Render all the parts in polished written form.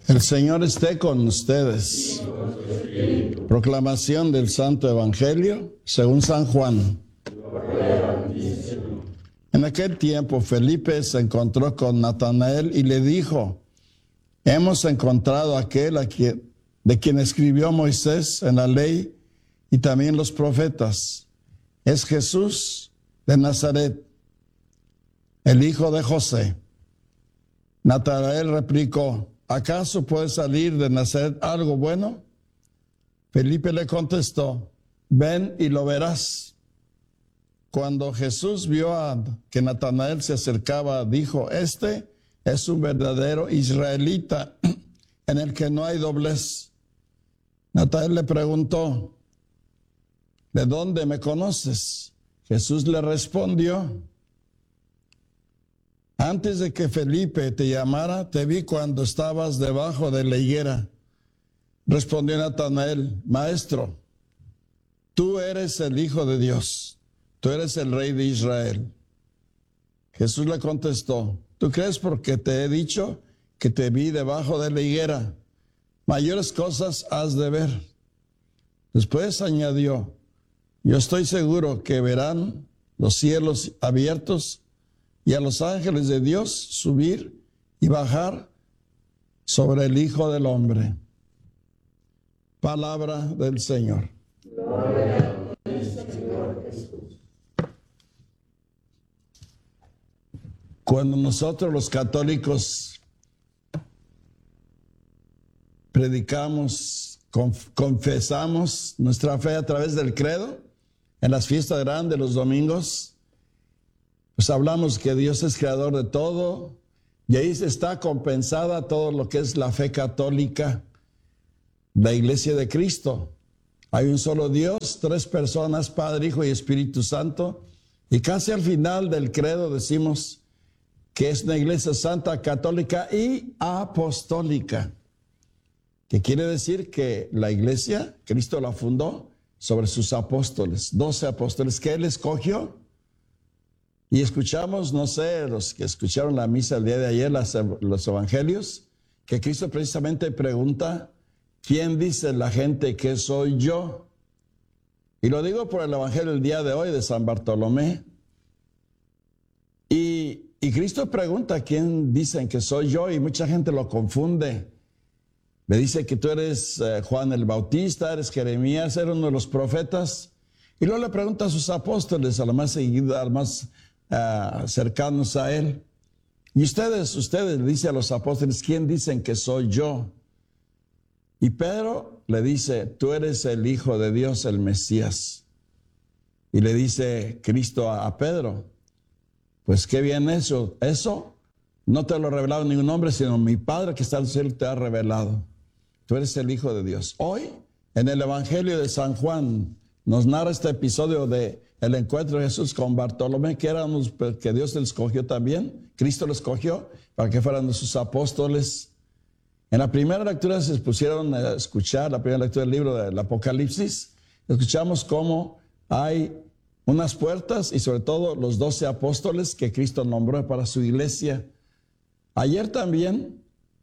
El Señor esté con ustedes. Proclamación del Santo Evangelio según San Juan. En aquel tiempo Felipe se encontró con Natanael y le dijo: hemos encontrado a aquel de quien escribió Moisés en la ley y también los profetas. Es Jesús de Nazaret, el hijo de José. Natanael replicó: ¿acaso puede salir de Nazaret algo bueno? Felipe le contestó: ven y lo verás. Cuando Jesús vio que Natanael se acercaba, dijo: este es un verdadero israelita, en el que no hay doblez. Natanael le preguntó: ¿de dónde me conoces? Jesús le respondió: antes de que Felipe te llamara, te vi cuando estabas debajo de la higuera. Respondió Natanael: Maestro, tú eres el Hijo de Dios, tú eres el Rey de Israel. Jesús le contestó: ¿tú crees porque te he dicho que te vi debajo de la higuera? Mayores cosas has de ver. Después añadió: yo estoy seguro que verán los cielos abiertos y a los ángeles de Dios subir y bajar sobre el Hijo del Hombre. Palabra del Señor. Gloria a ti, Señor Jesús. Cuando nosotros los católicos predicamos, confesamos nuestra fe a través del credo, en las fiestas grandes, los domingos, pues hablamos que Dios es creador de todo, y ahí está compensada todo lo que es la fe católica, la Iglesia de Cristo. Hay un solo Dios, tres personas, Padre, Hijo y Espíritu Santo, y casi al final del credo decimos que es una Iglesia santa, católica y apostólica, que quiere decir que la Iglesia, Cristo la fundó sobre sus apóstoles, 12 apóstoles que Él escogió. Y escuchamos, no sé, los que escucharon la misa el día de ayer, los evangelios, que Cristo precisamente pregunta: ¿quién dice la gente que soy yo? Y lo digo por el evangelio del día de hoy de San Bartolomé. Y Cristo pregunta: ¿quién dicen que soy yo? Y mucha gente lo confunde. Me dice que tú eres Juan el Bautista, eres Jeremías, eres uno de los profetas. Y luego le pregunta a sus apóstoles, a los más seguidos, a los más cercanos a él: y ustedes le dice a los apóstoles, ¿quién dicen que soy yo? Y Pedro le dice: tú eres el Hijo de Dios, el Mesías. Y le dice Cristo a Pedro: pues qué bien eso no te lo ha revelado ningún hombre, sino mi Padre que está en el cielo te ha revelado. Tú eres el Hijo de Dios. Hoy, en el Evangelio de San Juan, nos narra este episodio de el encuentro de Jesús con Bartolomé, que Dios le escogió también. Cristo lo escogió para que fueran sus apóstoles. En la primera lectura se pusieron a escuchar, la primera lectura del libro del Apocalipsis, escuchamos cómo hay unas puertas y sobre todo los 12 apóstoles que Cristo nombró para su iglesia. Ayer también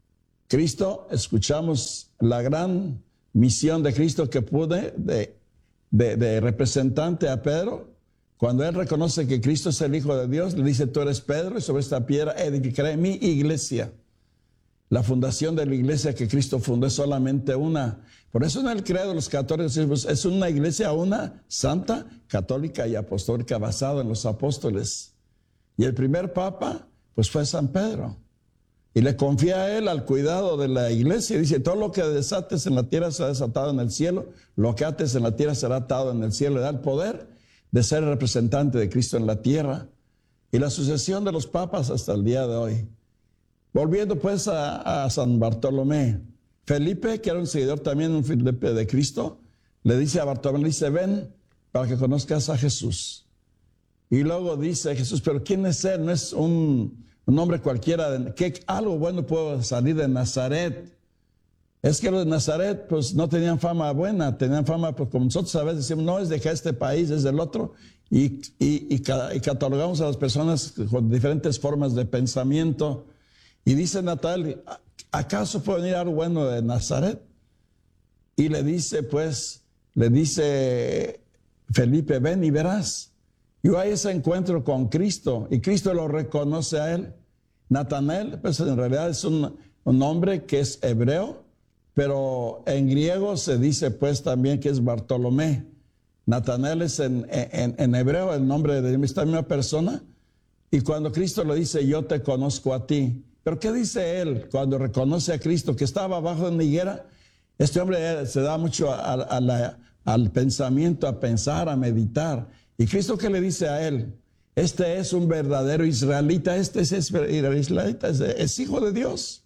escuchamos la gran misión de Cristo que pude de representante a Pedro. Cuando él reconoce que Cristo es el Hijo de Dios, le dice: tú eres Pedro, y sobre esta piedra edificaré mi iglesia. La fundación de la iglesia que Cristo fundó es solamente una. Por eso en el credo de los católicos es una iglesia, una santa, católica y apostólica, basada en los apóstoles. Y el primer papa pues fue San Pedro. Y le confía a él al cuidado de la iglesia. Dice: todo lo que desates en la tierra será desatado en el cielo, lo que ates en la tierra será atado en el cielo. Le da el poder de ser representante de Cristo en la tierra. Y la sucesión de los papas hasta el día de hoy. Volviendo pues a San Bartolomé, Felipe, que era un seguidor también, un Felipe de Cristo, le dice a Bartolomé, dice: ven para que conozcas a Jesús. Y luego dice Jesús: pero ¿quién es él? No es un hombre cualquiera, que algo bueno puede salir de Nazaret. Es que los de Nazaret pues no tenían fama buena, tenían fama, pues como nosotros a veces decimos: no es de este país, es del otro, y catalogamos a las personas con diferentes formas de pensamiento. Y dice Natal: ¿acaso puede venir algo bueno de Nazaret? Y le dice Felipe, ven y verás. Y hay ese encuentro con Cristo y Cristo lo reconoce a él. Natanael, pues en realidad es un nombre que es hebreo, pero en griego se dice pues también que es Bartolomé. Natanael es en hebreo el nombre de esta misma persona. Y cuando Cristo le dice, yo te conozco a ti. Pero ¿qué dice él cuando reconoce a Cristo que estaba abajo de una higuera? Este hombre se da mucho al pensamiento, a pensar, a meditar. Y Cristo, ¿qué le dice a él? Este es un verdadero israelita, este es israelita, es hijo de Dios.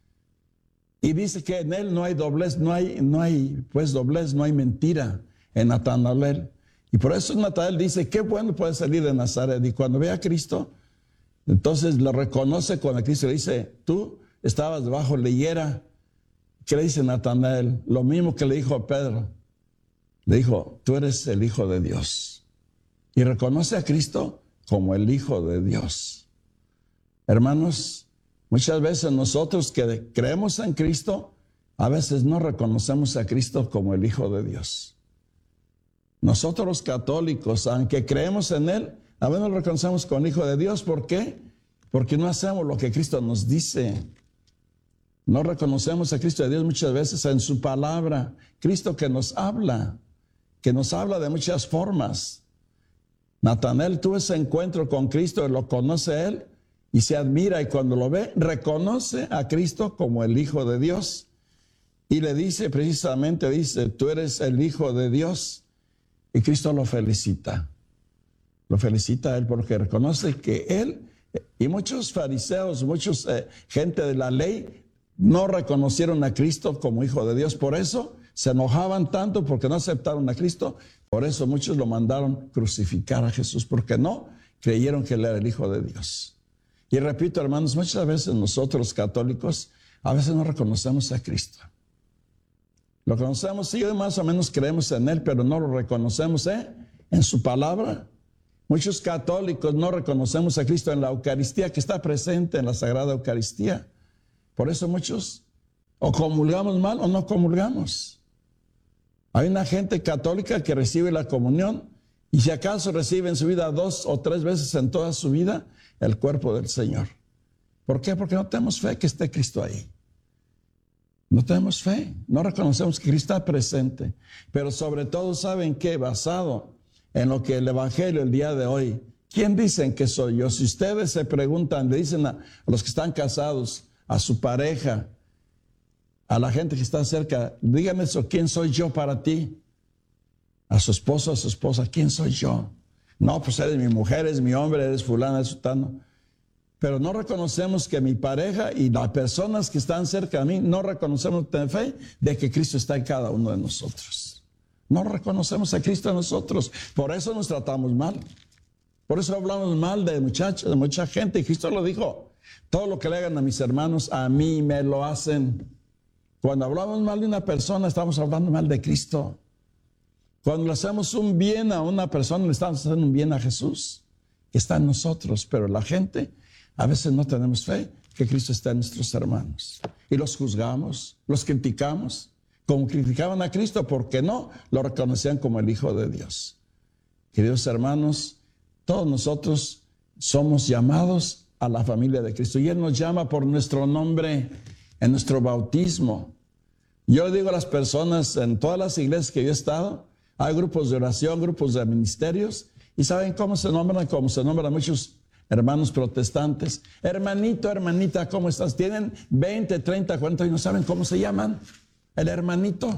Y dice que en él no hay doblez, no hay doblez, no hay mentira en Natanael. Y por eso Natanael dice, qué bueno puede salir de Nazaret. Y cuando ve a Cristo, entonces lo reconoce cuando Cristo le dice, tú estabas debajo de la higuera. ¿Qué le dice Natanael? Lo mismo que le dijo a Pedro. Le dijo, tú eres el Hijo de Dios. Y reconoce a Cristo como el Hijo de Dios. Hermanos, muchas veces nosotros que creemos en Cristo, a veces no reconocemos a Cristo como el Hijo de Dios. Nosotros los católicos, aunque creemos en Él, a veces lo reconocemos como el Hijo de Dios. ¿Por qué? Porque no hacemos lo que Cristo nos dice. No reconocemos a Cristo de Dios muchas veces en su palabra. Cristo que nos habla de muchas formas. Natanael tuvo ese encuentro con Cristo, lo conoce él y se admira, y cuando lo ve, reconoce a Cristo como el Hijo de Dios. Y le dice precisamente, tú eres el Hijo de Dios. Y Cristo lo felicita. Lo felicita a él porque reconoce que él y muchos fariseos, gente de la ley, no reconocieron a Cristo como Hijo de Dios. Por eso se enojaban tanto porque no aceptaron a Cristo. Por eso muchos lo mandaron crucificar a Jesús, porque no creyeron que Él era el Hijo de Dios. Y repito, hermanos, muchas veces nosotros católicos, a veces no reconocemos a Cristo. Lo conocemos, sí, más o menos creemos en Él, pero no lo reconocemos en su palabra. Muchos católicos no reconocemos a Cristo en la Eucaristía, que está presente en la Sagrada Eucaristía. Por eso muchos o comulgamos mal o no comulgamos. Hay una gente católica que recibe la comunión y si acaso recibe en su vida 2 o 3 veces en toda su vida el cuerpo del Señor. ¿Por qué? Porque no tenemos fe que esté Cristo ahí. No tenemos fe, no reconocemos que Cristo está presente. Pero sobre todo, ¿saben qué? Basado en lo que el Evangelio el día de hoy, ¿quién dicen que soy yo? Si ustedes se preguntan, le dicen a los que están casados, a su pareja, a la gente que está cerca, dígame eso, ¿quién soy yo para ti? A su esposo, a su esposa, ¿quién soy yo? No, pues eres mi mujer, eres mi hombre, eres fulano, eres sutano. Pero no reconocemos que mi pareja y las personas que están cerca de mí, no reconocemos de fe de que Cristo está en cada uno de nosotros. No reconocemos a Cristo en nosotros. Por eso nos tratamos mal. Por eso hablamos mal de mucha gente. Y Cristo lo dijo. Todo lo que le hagan a mis hermanos, a mí me lo hacen. Cuando hablamos mal de una persona, estamos hablando mal de Cristo. Cuando le hacemos un bien a una persona, le estamos haciendo un bien a Jesús, que está en nosotros. Pero la gente, a veces no tenemos fe que Cristo está en nuestros hermanos. Y los juzgamos, los criticamos, como criticaban a Cristo, porque no lo reconocían como el Hijo de Dios. Queridos hermanos, todos nosotros somos llamados a la familia de Cristo. Y Él nos llama por nuestro nombre en nuestro bautismo. Yo le digo a las personas en todas las iglesias que yo he estado, hay grupos de oración, grupos de ministerios, y ¿saben cómo se nombran? Como se nombran muchos hermanos protestantes. Hermanito, hermanita, ¿cómo estás? Tienen 20, 30, 40 y no saben cómo se llaman. El hermanito.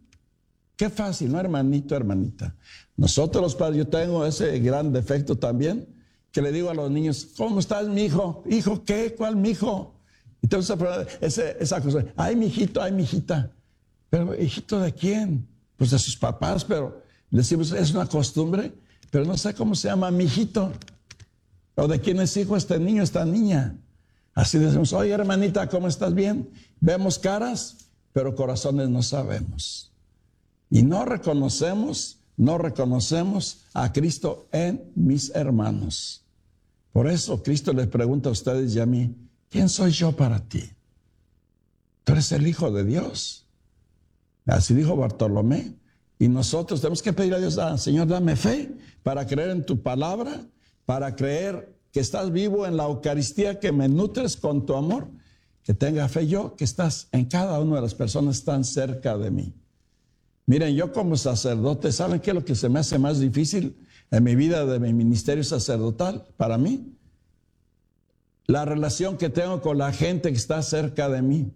Qué fácil, ¿no? Hermanito, hermanita. Nosotros los padres, yo tengo ese gran defecto también, que le digo a los niños, ¿cómo estás, mi hijo? ¿Hijo qué? ¿Cuál mi hijo? Entonces, esa cosa, ay, mi hijito, ay, mi hijita. Pero, ¿hijito de quién? Pues de sus papás, pero decimos, es una costumbre, pero no sé cómo se llama mi hijito. O de quién es hijo este niño, esta niña. Así decimos, oye, hermanita, ¿cómo estás? Bien. Vemos caras, pero corazones no sabemos. Y no reconocemos a Cristo en mis hermanos. Por eso Cristo les pregunta a ustedes y a mí, ¿quién soy yo para ti? tú eres el Hijo de Dios. Así dijo Bartolomé. Y nosotros tenemos que pedir a Dios, Señor, dame fe para creer en tu palabra, para creer que estás vivo en la Eucaristía, que me nutres con tu amor, que tenga fe yo, que estás en cada una de las personas tan cerca de mí. Miren, yo como sacerdote, ¿saben qué es lo que se me hace más difícil en mi vida de mi ministerio sacerdotal? Para mí, la relación que tengo con la gente que está cerca de mí.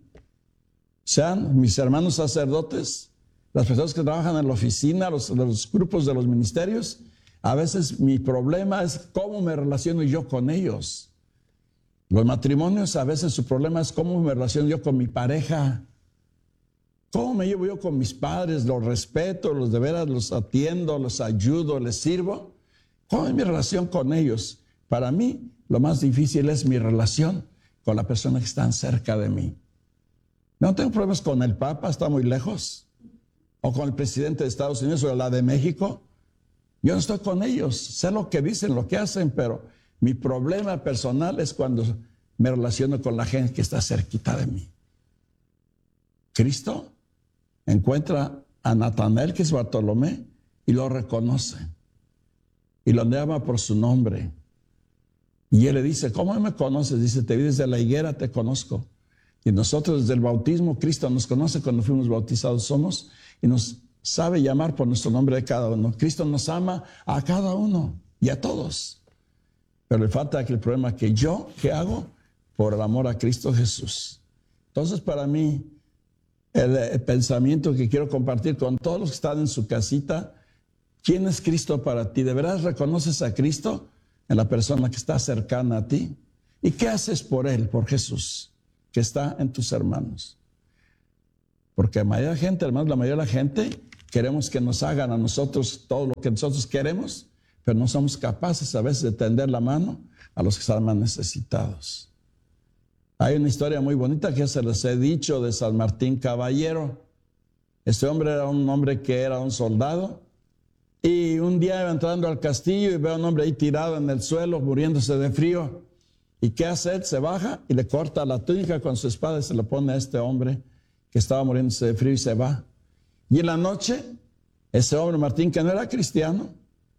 Sean mis hermanos sacerdotes, las personas que trabajan en la oficina, los grupos de los ministerios. A veces mi problema es cómo me relaciono yo con ellos. Los matrimonios, a veces su problema es cómo me relaciono yo con mi pareja. ¿Cómo me llevo yo con mis padres? ¿Los respeto? ¿Los de veras los atiendo? ¿Los ayudo? ¿Les sirvo? ¿Cómo es mi relación con ellos? Para mí, lo más difícil es mi relación con la persona que está cerca de mí. No tengo problemas con el Papa, está muy lejos. O con el presidente de Estados Unidos o la de México. Yo no estoy con ellos. Sé lo que dicen, lo que hacen, pero mi problema personal es cuando me relaciono con la gente que está cerquita de mí. Cristo encuentra a Natanael, que es Bartolomé, y lo reconoce. Y lo llama por su nombre. Y él le dice, ¿cómo me conoces? Dice, te vi desde la higuera, te conozco. Y nosotros desde el bautismo, Cristo nos conoce cuando fuimos bautizados somos y nos sabe llamar por nuestro nombre de cada uno. Cristo nos ama a cada uno y a todos. Pero le falta que el problema que yo, ¿qué hago? Por el amor a Cristo Jesús. Entonces, para mí, el pensamiento que quiero compartir con todos los que están en su casita, ¿quién es Cristo para ti? ¿De verdad reconoces a Cristo en la persona que está cercana a ti? ¿Y qué haces por Él, por Jesús, que está en tus hermanos? Porque la mayoría de la gente, hermanos, la mayoría de la gente queremos que nos hagan a nosotros todo lo que nosotros queremos, pero no somos capaces a veces de tender la mano a los que están más necesitados. Hay una historia muy bonita que se les he dicho de San Martín Caballero. Este hombre era un hombre que era un soldado y un día iba entrando al castillo y ve a un hombre ahí tirado en el suelo muriéndose de frío. ¿Y qué hace él? Se baja y le corta la túnica con su espada y se la pone a este hombre que estaba muriéndose de frío y se va. Y en la noche, ese hombre Martín, que no era cristiano,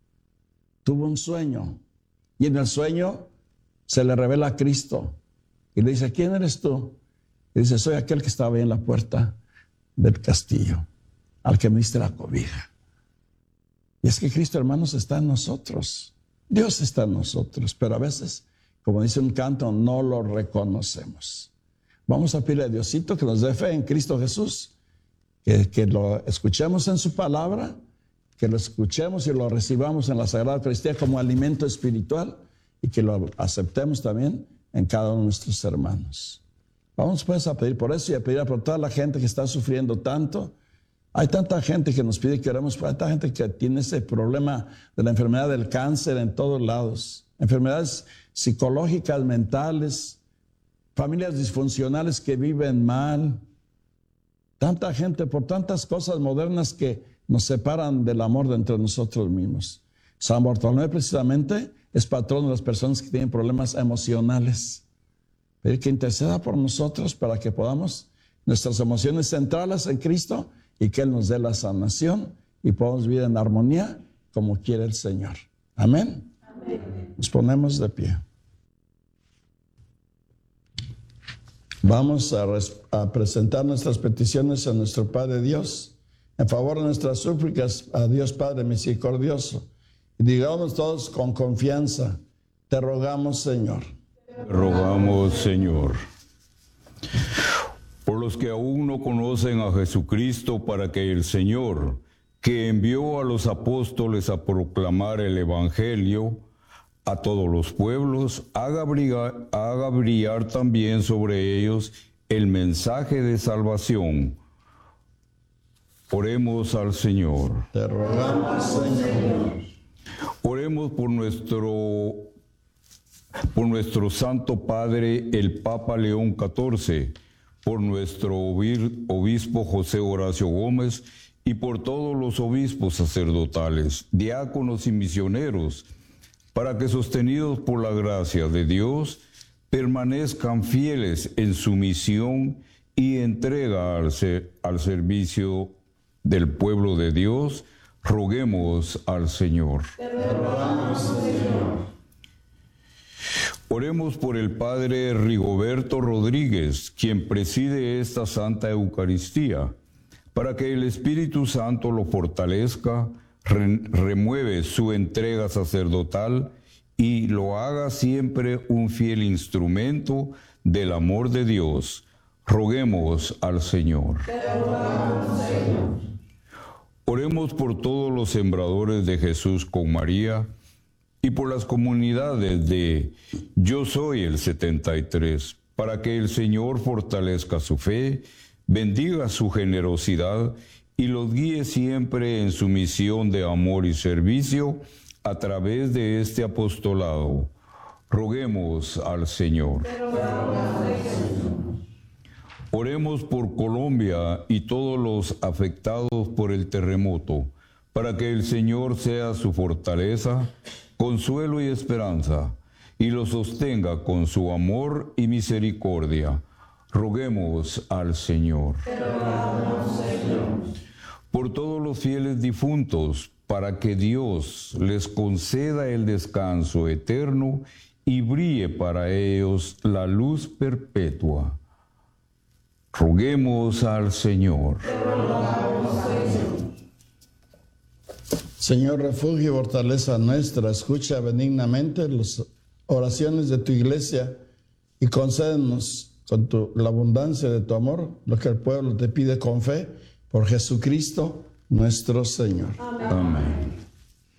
tuvo un sueño. Y en el sueño se le revela a Cristo. Y le dice, ¿quién eres tú? Y dice, soy aquel que estaba ahí en la puerta del castillo, al que me diste la cobija. Y es que Cristo, hermanos, está en nosotros. Dios está en nosotros, pero a veces, como dice un canto, no lo reconocemos. Vamos a pedirle a Diosito que nos dé fe en Cristo Jesús, que lo escuchemos en su palabra, que lo escuchemos y lo recibamos en la Sagrada Eucaristía como alimento espiritual y que lo aceptemos también en cada uno de nuestros hermanos. Vamos pues a pedir por eso y a pedir por toda la gente que está sufriendo tanto. Hay tanta gente que nos pide que oremos, hay tanta gente que tiene ese problema de la enfermedad del cáncer en todos lados, enfermedades psicológicas, mentales, familias disfuncionales que viven mal, tanta gente por tantas cosas modernas que nos separan del amor de entre nosotros mismos. San Bartolomé precisamente es patrón de las personas que tienen problemas emocionales. Pedir que interceda por nosotros para que podamos nuestras emociones centrarlas en Cristo y que Él nos dé la sanación y podamos vivir en armonía como quiere el Señor. Amén. Amén. Nos ponemos de pie. Vamos a presentar nuestras peticiones a nuestro Padre Dios en favor de nuestras súplicas a Dios Padre misericordioso. Y digamos todos con confianza, te rogamos, Señor. Te rogamos, Señor. Por los que aún no conocen a Jesucristo, para que el Señor, que envió a los apóstoles a proclamar el Evangelio a todos los pueblos, haga brillar también sobre ellos el mensaje de salvación. Oremos al Señor. Te rogamos, Señor. Oremos por nuestro Santo Padre, el Papa León XIV, por nuestro obispo José Horacio Gómez y por todos los obispos sacerdotales, diáconos y misioneros, para que sostenidos por la gracia de Dios permanezcan fieles en su misión y entrega al servicio del pueblo de Dios, roguemos al Señor. Oremos por el Padre Rigoberto Rodríguez, quien preside esta Santa Eucaristía, para que el Espíritu Santo lo fortalezca, remueve su entrega sacerdotal y lo haga siempre un fiel instrumento del amor de Dios. Roguemos al Señor. Oremos por todos los sembradores de Jesús con María y por las comunidades de Yo Soy el 73, para que el Señor fortalezca su fe, bendiga su generosidad y los guíe siempre en su misión de amor y servicio a través de este apostolado. Roguemos al Señor. Oremos por Colombia y todos los afectados por el terremoto, para que el Señor sea su fortaleza, consuelo y esperanza, y los sostenga con su amor y misericordia. Roguemos al Señor. Por todos los fieles difuntos, para que Dios les conceda el descanso eterno y brille para ellos la luz perpetua. Roguemos al Señor. Señor, refugio y fortaleza nuestra, escucha benignamente las oraciones de tu iglesia y concédenos con la abundancia de tu amor lo que el pueblo te pide con fe, por Jesucristo nuestro Señor. Amén.